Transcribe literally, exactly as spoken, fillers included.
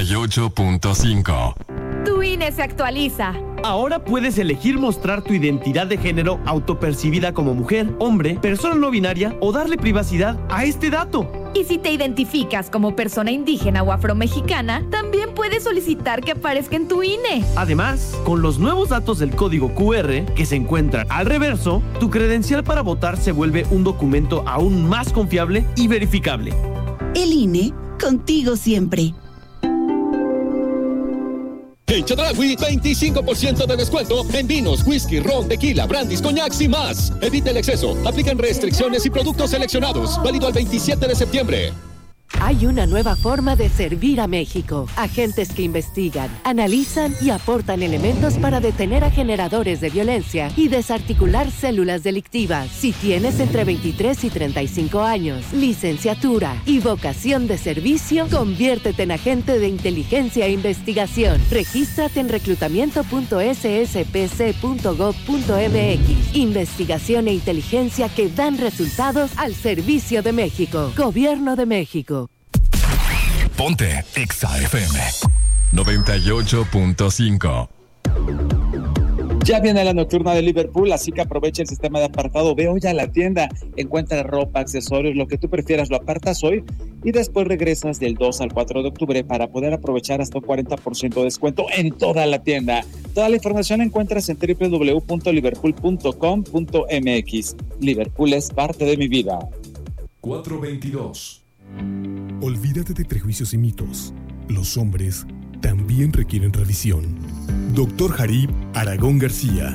y ocho punto cinco. Tu I N E se actualiza. Ahora puedes elegir mostrar tu identidad de género autopercibida como mujer, hombre, persona no binaria o darle privacidad a este dato. Y si te identificas como persona indígena o afromexicana, también puedes solicitar que aparezca en tu I N E. Además, con los nuevos datos del código Q R que se encuentran al reverso, tu credencial para votar se vuelve un documento aún más confiable y verificable. El I N E, contigo siempre. En Chedraui, veinticinco por ciento de descuento en vinos, whisky, ron, tequila, brandis, coñacs y más. Evita el exceso. Aplican restricciones y productos seleccionados. Válido al veintisiete de septiembre. Hay una nueva forma de servir a México. Agentes que investigan, analizan y aportan elementos para detener a generadores de violencia y desarticular células delictivas. Si tienes entre veintitrés y treinta y cinco años, licenciatura y vocación de servicio, conviértete en agente de inteligencia e investigación. Regístrate en reclutamiento punto ese ese pe ce punto gob punto eme equis. Investigación e inteligencia que dan resultados al servicio de México. Gobierno de México. Ponte Exa F M noventa y ocho punto cinco. Ya viene la nocturna de Liverpool, así que aprovecha el sistema de apartado. Ve hoy a la tienda, encuentra ropa, accesorios, lo que tú prefieras, lo apartas hoy y después regresas del dos al cuatro de octubre para poder aprovechar hasta un cuarenta por ciento de descuento en toda la tienda. Toda la información encuentras en doble u doble u doble u punto liverpool punto com punto eme equis. Liverpool es parte de mi vida. cuatro veintidós. Olvídate de prejuicios y mitos. Los hombres también requieren revisión. Doctor Jarib Aragón García.